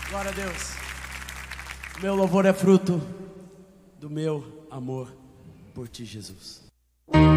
Glória a Deus. Meu louvor é fruto do meu amor por ti, Jesus.